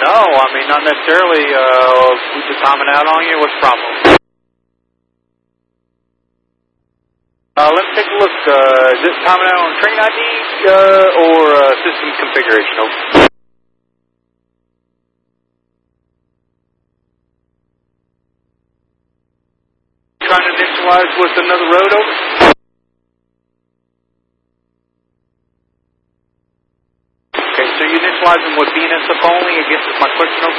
No, I mean, not necessarily. We just timing out on you. What's the problem? Let's take a look. Is this timing out on train ID or system configuration? Over. Trying to initialize with another road over? Okay, so you initializing with BNSF only, I guess is my question over?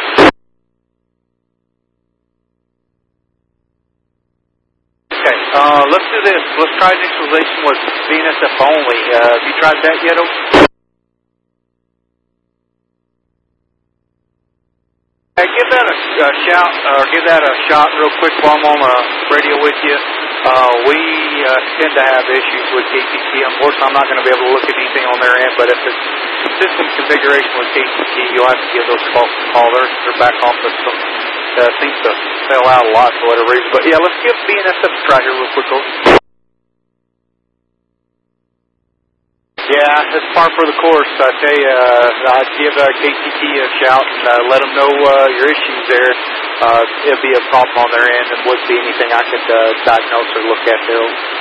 Okay, let's do this. Let's try initialization with BNSF only. Have you tried that yet over? Hey, give that a shout, or give that a shot real quick while I'm on the radio with you. We tend to have issues with KTT. Unfortunately, I'm not going to be able to look at anything on their end, but if it's system configuration with KTT, you'll have to give those folks a call. They're back office. Seems to fail out a lot for whatever reason. But yeah, let's give BNSF a try here real quick. Yeah, it's par for the course. I tell you, I'd give KTT a shout and let them know your issues there. It'd be a problem on their end, and wouldn't be anything I could diagnose or look at there.